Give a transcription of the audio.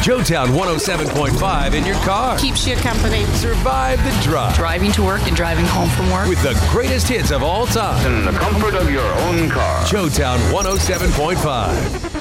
Joetown 107.5 in your car. Keeps you company. Survive the drive. Driving to work and driving home from work. With the greatest hits of all time. In the comfort of your own car. Joetown 107.5.